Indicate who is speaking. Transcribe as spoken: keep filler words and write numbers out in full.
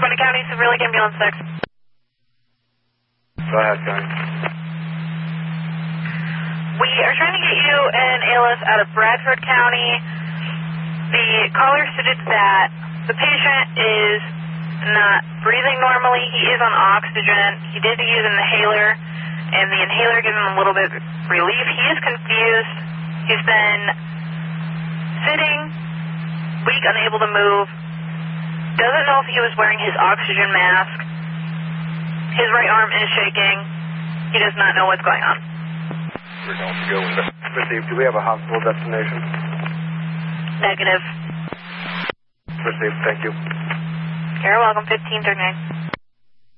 Speaker 1: Sonoma County, Silver Lake Ambulance six.
Speaker 2: Go ahead, County.
Speaker 1: We are trying to get you an A L S out of Bradford County. The caller stated that the patient is not breathing normally. He is on oxygen. He did use an inhaler, and the inhaler gives him a little bit of relief. He is confused. He's been sitting, weak, unable to move. Doesn't know if he was wearing his oxygen mask. His right arm is shaking. He does not know what's going on.
Speaker 2: We're going to go investigate. Received. Do we have a hospital destination?
Speaker 1: Negative.
Speaker 2: Received. Thank you.
Speaker 1: You're welcome. fifteen thirty-nine.